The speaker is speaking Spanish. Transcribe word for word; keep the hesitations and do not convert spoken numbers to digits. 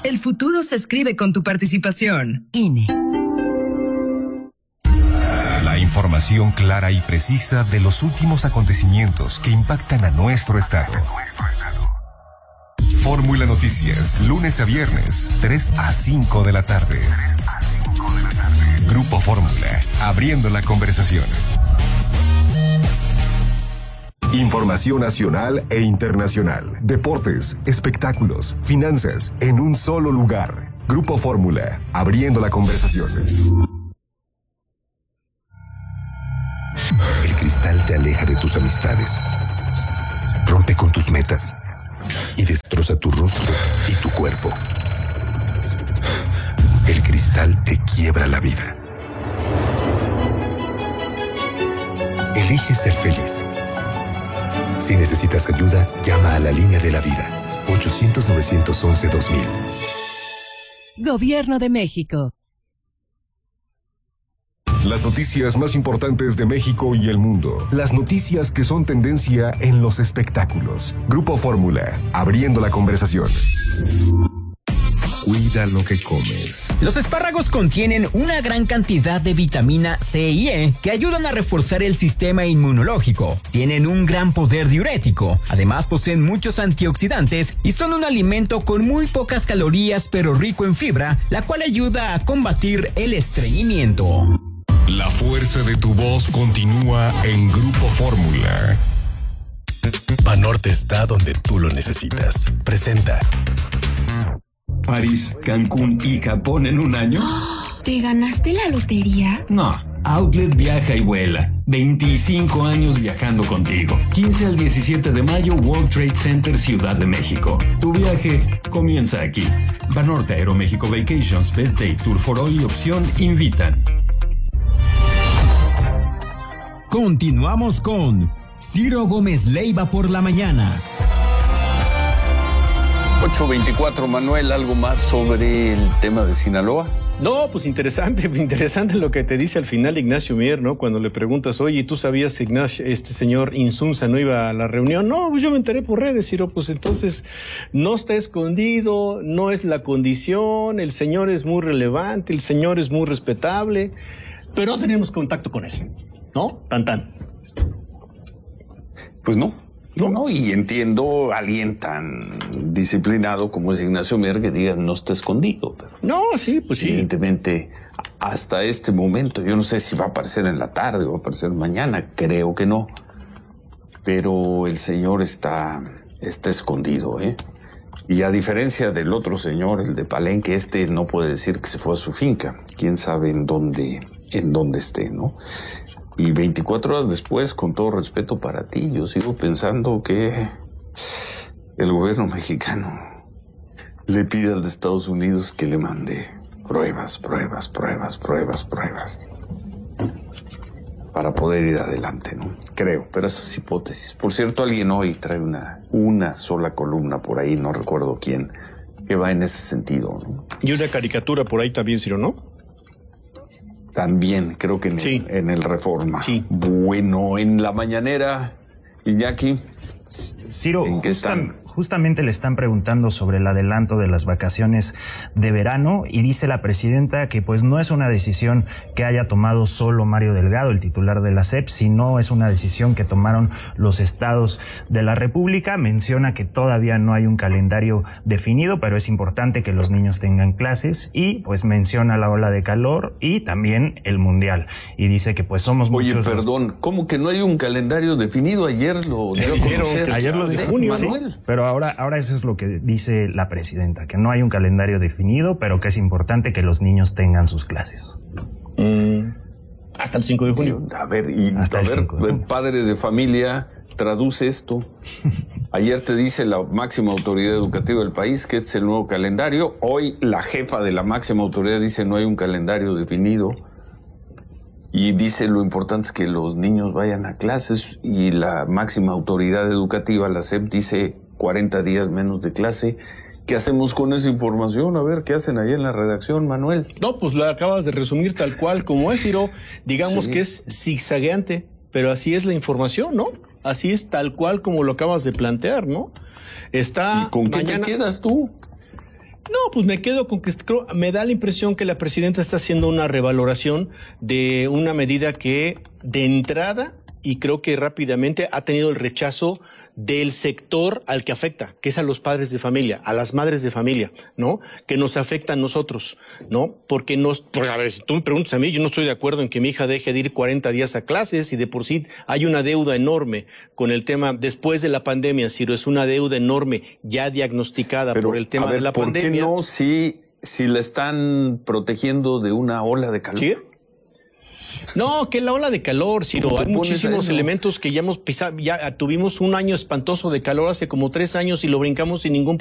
El futuro se escribe con tu participación. I N E. La información clara y precisa de los últimos acontecimientos que impactan a nuestro estado. Fórmula Noticias, lunes a viernes, tres a cinco de la tarde. Grupo Fórmula, abriendo la conversación. Información nacional e internacional, deportes, espectáculos, finanzas, en un solo lugar. Grupo Fórmula, abriendo la conversación. El cristal te aleja de tus amistades, rompe con tus metas y destroza tu rostro y tu cuerpo. El cristal te quiebra la vida. Elige ser feliz. Si necesitas ayuda, llama a la línea de la vida. ochocientos, novecientos once, dos mil. Gobierno de México. Las noticias más importantes de México y el mundo. Las noticias que son tendencia en los espectáculos. Grupo Fórmula, abriendo la conversación. Cuida lo que comes. Los espárragos contienen una gran cantidad de vitamina C y E que ayudan a reforzar el sistema inmunológico. Tienen un gran poder diurético. Además poseen muchos antioxidantes y son un alimento con muy pocas calorías pero rico en fibra, la cual ayuda a combatir el estreñimiento. La fuerza de tu voz continúa en Grupo Fórmula. Banorte está donde tú lo necesitas. Presenta. París, Cancún y Japón en un año. ¿Te ganaste la lotería? No, Outlet viaja y vuela. veinticinco años viajando contigo. quince al diecisiete de mayo, World Trade Center, Ciudad de México. Tu viaje comienza aquí. Banorte, Aeroméxico Vacations, Best Day, Tour for All y Opción invitan. Continuamos con Ciro Gómez Leiva por la mañana. ocho veinticuatro, Manuel, ¿algo más sobre el tema de Sinaloa? No, pues interesante, interesante lo que te dice al final Ignacio Mier, ¿no? Cuando le preguntas, oye, ¿tú sabías que Ignacio, este señor Insunza no iba a la reunión? No, pues yo me enteré por redes, Ciro, pues entonces no está escondido, no es la condición, el señor es muy relevante, el señor es muy respetable, pero no tenemos contacto con él, ¿no? Tan tan. Pues no. No, no, y entiendo a alguien tan disciplinado como es Ignacio Mier que diga no está escondido. Pero no, sí, pues sí. Evidentemente, hasta este momento, yo no sé si va a aparecer en la tarde o va a aparecer mañana, creo que no. Pero el señor está, está escondido, ¿eh? Y a diferencia del otro señor, el de Palenque, este no puede decir que se fue a su finca. Quién sabe en dónde, en dónde esté, ¿no? Y veinticuatro horas después, con todo respeto para ti, yo sigo pensando que el gobierno mexicano le pide al de Estados Unidos que le mande pruebas, pruebas, pruebas, pruebas, pruebas para poder ir adelante, ¿no? Creo, pero esas hipótesis. Por cierto, alguien hoy trae una, una sola columna por ahí, no recuerdo quién, que va en ese sentido, ¿no? Y una caricatura por ahí también, Ciro, ¿no? También, creo que en, sí. el, en el Reforma. Sí. Bueno, en la mañanera, Iñaki, Ciro, ¿en qué están? Justamente le están preguntando sobre el adelanto de las vacaciones de verano y dice la presidenta que pues no es una decisión que haya tomado solo Mario Delgado, el titular de la S E P, sino es una decisión que tomaron los estados de la República. Menciona que todavía no hay un calendario definido, pero es importante que los niños tengan clases y pues menciona la ola de calor y también el mundial. Y dice que pues somos Oye, muchos... Oye, perdón, los... ¿cómo que no hay un calendario definido? Ayer lo dio a conocer. Ayer lo de junio, sí, pero ahora, ahora eso es lo que dice la presidenta, que no hay un calendario definido, pero que es importante que los niños tengan sus clases. Mm, hasta el cinco de junio. Sí, a ver, y hasta a el ver, cinco, ¿no? Padre de familia, traduce esto. Ayer te dice la máxima autoridad educativa del país que este es el nuevo calendario. Hoy la jefa de la máxima autoridad dice no hay un calendario definido. Y dice lo importante es que los niños vayan a clases y la máxima autoridad educativa, la S E P, dice cuarenta días menos de clase. ¿Qué hacemos con esa información? A ver, ¿qué hacen ahí en la redacción, Manuel? No, pues la acabas de resumir tal cual como es, Ciro. Digamos sí. que es zigzagueante, pero así es la información, ¿no? Así es tal cual como lo acabas de plantear, ¿no? Está ¿Y con qué mañana... te quedas tú? No, pues me quedo con que creo, me da la impresión que la presidenta está haciendo una revaloración de una medida que de entrada, y creo que rápidamente, ha tenido el rechazo del sector al que afecta, que es a los padres de familia, a las madres de familia, ¿no? Que nos afecta a nosotros, ¿no? Porque nos, porque, a ver, si tú me preguntas a mí, yo no estoy de acuerdo en que mi hija deje de ir cuarenta días a clases, y de por sí hay una deuda enorme con el tema, después de la pandemia, Ciro, es una deuda enorme ya diagnosticada Pero, por el tema a ver, de la ¿por pandemia. ¿Por qué no si, si la están protegiendo de una ola de calor? ¿Sí? No, que la ola de calor, Ciro, hay muchísimos elementos que ya hemos pisado, ya tuvimos un año espantoso de calor hace como tres años y lo brincamos sin ningún